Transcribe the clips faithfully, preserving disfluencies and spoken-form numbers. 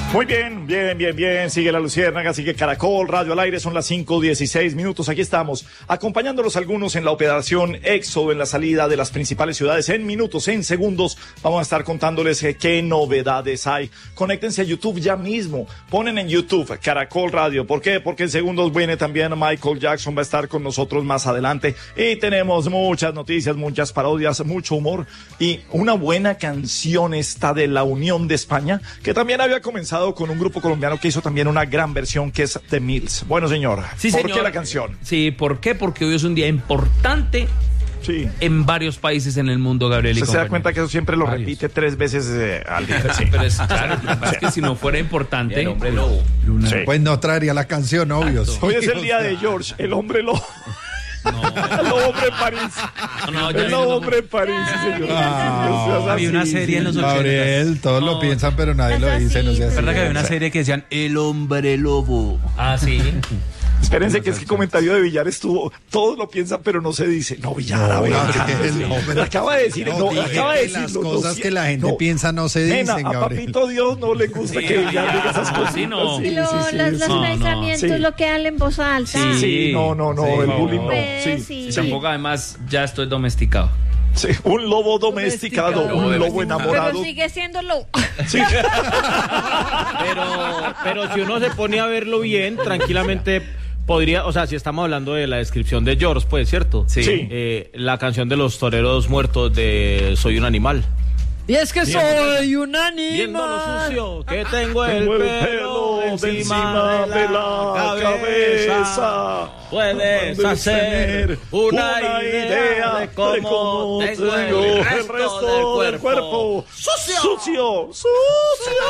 Muy bien, bien, bien, bien. Sigue La Luciérnaga, sigue Caracol, Radio al Aire. Son las cinco dieciséis minutos. Aquí estamos, acompañándolos algunos en la operación Éxodo, en la salida de las principales ciudades. En minutos, en segundos, vamos a estar contándoles eh, qué novedades hay. Conéctense a YouTube ya mismo. Ponen en YouTube Caracol Radio. ¿Por qué? Porque en segundos viene también Michael Jackson. Va a estar con nosotros más adelante. Y tenemos muchas noticias, muchas parodias, mucho humor. Y una buena canción esta de La Unión de España, que también había comenzado con un grupo colombiano que hizo también una gran versión, que es The Mills. Bueno, señor, sí, ¿por señor. qué la canción? Sí, ¿por qué? Porque hoy es un día importante sí. en varios países en el mundo, Gabriel. ¿Usted se da cuenta que eso siempre lo varios. repite tres veces eh, al día? Sí. Pero es claro, sí. es que si no fuera importante... El hombre lobo. Sí. Pues no traería la canción, obvio. Sí. Hoy es el día de George, el hombre lobo. No. El hombre en París. No, no, el hombre en París, sí, señor. Ah, había una serie en los ochenta. Gabriel, todos no. lo piensan, pero nadie lo dice. No sé. Es verdad que había una serie que decían El hombre lobo. Ah, sí. Espérense que es que comentario de Villar estuvo, todos lo piensan pero no se dice. No, Villar, no, no, no, no, acaba de decir, no, no acaba de decir las cosas no, que la gente no, piensa no se dicen, nena, a Papito Dios no le gusta sí, que Villar diga esas cosas. Sí, no. Sí, lo, sí, sí, los, sí, los no, pensamientos no. lo quedan en voz alta. Sí, sí, no, no, no, sí, el bullying no. Sí, sí. Tampoco, además, ya estoy domesticado. Sí, un lobo domesticado, domesticado. un lobo enamorado. Pero sigue siendo lobo. Sí. pero, pero si uno se pone a verlo bien, tranquilamente podría, o sea, si estamos hablando de la descripción de George, pues, ¿cierto? Sí. Eh, la canción de los toreros muertos de Soy un animal. Y es que Bien, soy un animal. Viendo lo sucio que tengo el, tengo el pelo, pelo encima, encima de la, de la cabeza. cabeza. Puedes hacer una, una idea de cómo, de cómo tengo, tengo el resto, el resto del, cuerpo. del cuerpo. ¡Sucio! ¡Sucio! ¡Sucio!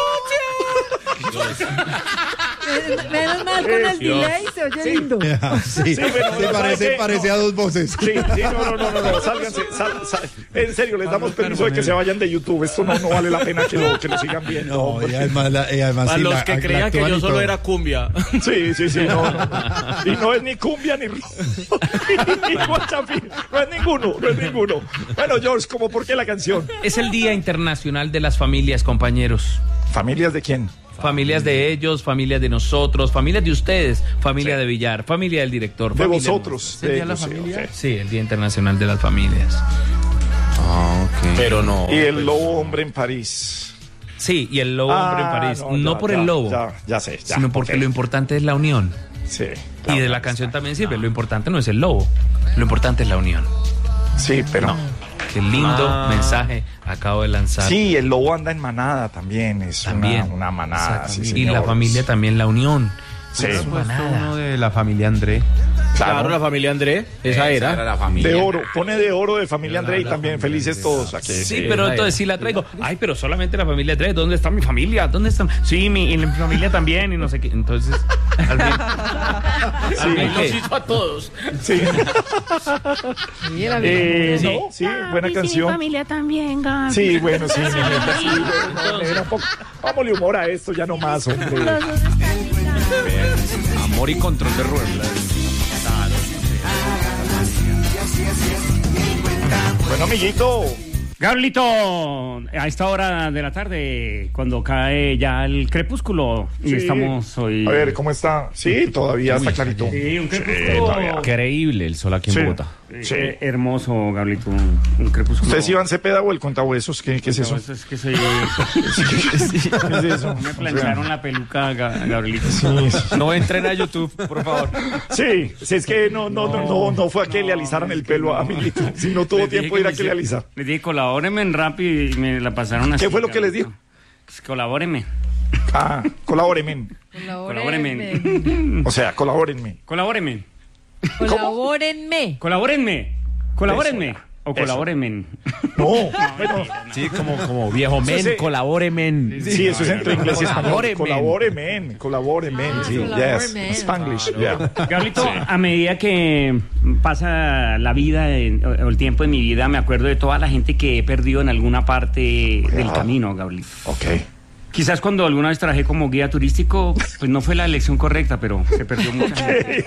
Menos mal con el delay se oye sí. lindo. Sí, sí, pero sí, parece, parece no. a dos voces. Sí, sí, no, no, no, no, no. Sálganse, sal, sal. En serio, les damos permiso de que se vayan de YouTube. Esto no, no vale la pena que lo, que lo sigan viendo. No, y además, la, y además a sí, los la, que creían que yo solo era cumbia. Sí, sí, sí, no, no. Y no es ni cumbia ni ni guachapín. No es ninguno, no es ninguno. Bueno, George, ¿cómo por qué la canción? Es el Día Internacional de las Familias, compañeros. ¿Familias de quién? Familias de ellos, familias de nosotros, familias de ustedes, familia sí. de Villar, familia del director. De vosotros. ¿De la familia? Okay. Sí, el Día Internacional de las Familias. Ah, ok. Pero no. Y el lobo hombre en París. Sí, y el lobo ah, hombre en París. No, no ya, por ya, el lobo. Ya, ya sé. Ya, sino porque okay. lo importante es la unión. Sí. Y de la canción también sirve. No. Lo importante no es el lobo. Lo importante es la unión. Sí, pero... No. Qué lindo ah. mensaje acabo de lanzar. Sí, el lobo anda en manada también, es también. Una, una manada. Sí, y la familia también, la unión. Sí. Es uno de la familia André. Claro, claro, la familia André, esa, esa era. era la familia. De oro, pone de oro de familia André y también felices todos aquí. Sí, sí, pero entonces sí la traigo. Ay, pero solamente la familia André, ¿dónde está mi familia? ¿Dónde están? Sí, mi, y mi familia también y no sé qué. Entonces, al fin, sí, al fin los hizo a todos. Sí. Mira, eh, sí, sí, buena canción. Mi familia también, Gaby. Sí, bueno, sí, mi neta, sí, bueno, no, poco, vámonos humor a esto ya no más, hombre. Amor y control de ruedas. Bueno, amiguito. Gablito, a esta hora de la tarde, cuando cae ya el crepúsculo, y sí. estamos hoy... A ver, ¿cómo está? Sí, todavía Uy, está clarito. Sí, un crepúsculo... Sí, increíble el sol aquí en sí. Bogotá. Sí. Eh, hermoso, Gablito, un, un crepúsculo... ¿Usted es Iván Cepeda o el contahuesos? ¿Qué, qué es eso? Es que soy... ¿Qué es eso? Me plancharon o sea, la peluca, Gabrielito. Sí, sí. No entren a YouTube, por favor. Sí, si es que no, no, no, no, no fue a que no, le alisaran el pelo a amiguito. Si no tuvo tiempo de ir a que le alisar. Le dije, colabóreme en rap y me la pasaron así. ¿Qué fue lo que les dijo? Pues, colabóreme. Ah, colabóreme. Colabóreme. O sea, colabórenme. Colabóreme. Colabórenme. Colabórenme. Colabórenme. O colabórenme. No, bueno. Sí, como, como viejo men, sí, colabórenme. Sí, eso es entre inglés y español. Colabórenme. Colabórenme. Sí, yes. Spanglish. Yeah. Gablito, sí. A medida que pasa la vida o el tiempo de mi vida, me acuerdo de toda la gente que he perdido en alguna parte yeah. del camino, Gablito. Ok. Quizás cuando alguna vez trabajé como guía turístico, pues no fue la elección correcta, pero se perdió mucha gente.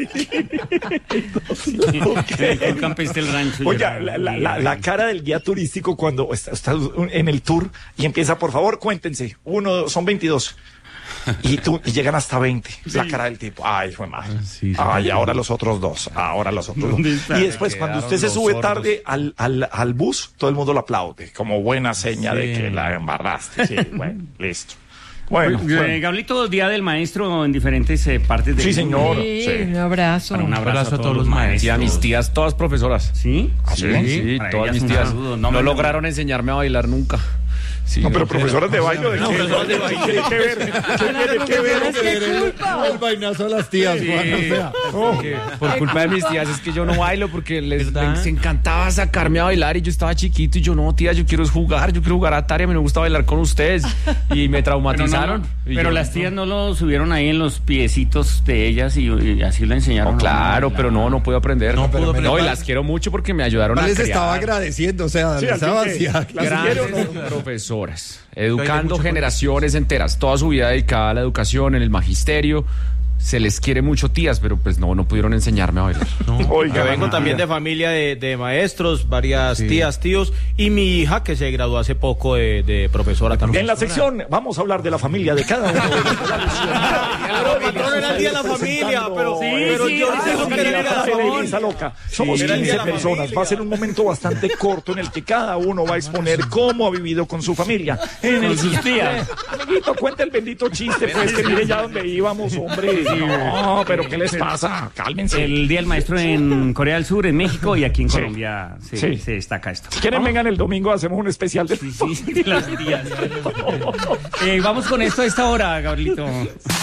Sí, en el campestre del rancho. Oye, la, la, la, la cara del guía turístico cuando está, está en el tour y empieza, por favor, cuéntense. Uno, son veintidós. Y, tú, y llegan hasta veinte. La cara del tipo, ay, fue mal. Sí, sí. Ay, ahora los otros dos. Ahora los otros dos. Y después, cuando usted se sube tarde al, al, al bus, todo el mundo lo aplaude. Como buena seña de que la embarraste. Sí, bueno, listo. Bueno, Eh, bueno. Gablito, Día del Maestro en diferentes eh, partes del Sí, mundo. señor. Sí, Sí. un abrazo. Bueno, un abrazo, a todos los maestros. Y a mis tías, todas profesoras. ¿Sí? ¿Ah, sí? Sí, Para todas ellas mis un tías. saludo. No, No me- lograron enseñarme a bailar nunca. Sí, No, pero profesoras de baile, ¿de qué? profesoras de baile. ¿Qué tiene que ver? ¿Qué tiene que ver? ¿Qué culpa? El vainazo a las tías, Juan, o sea. porque por culpa de mis tías es que yo no bailo porque les, les encantaba sacarme a bailar y yo estaba chiquito y yo no, tía, yo quiero jugar, yo quiero jugar a Atari, a mí me gusta bailar con ustedes y me Pero, no, traumatizaron. no, Y pero yo, las tías no lo subieron ahí en los piecitos de ellas y, y así lo enseñaron. no, claro, ¿no? pero no, no puedo aprender. No, pero no, me- y las quiero mucho porque me ayudaron a Les criar. estaba agradeciendo, o sea, Sí, les al fin estaba que- hacia- las Grandes siguieron, ¿no? profesoras, educando generaciones enteras, toda su vida dedicada a la educación, en el magisterio. Se les quiere mucho, tías, pero pues no, no pudieron enseñarme a bailar. Oiga, Yo vengo mi también tía. de familia de, de maestros, varias tías, tíos, y mi hija que se graduó hace poco de, de profesora también. En la sección vamos a hablar de la familia de cada uno de los Pero el patrón era el día de la familia, pero, Sí, pero sí, yo ah, hice lo que Familia, le la razón. Elisa loca. Somos era el día quince de la personas. familia. Va a ser un momento bastante corto en el que cada uno va a exponer cómo ha vivido con su familia. En el sus tías. Amiguito, cuenta el bendito chiste, pues que mire ya dónde íbamos, hombre. No, pero ¿qué les pasa? Cálmense. El Día del Maestro en Corea del Sur, en México y aquí en Sí. Colombia se, Sí. se destaca esto. Si quieren, vengan el domingo, hacemos un especial de Sí, sí, de las tías. Eh, vamos con esto a esta hora, Gabrielito.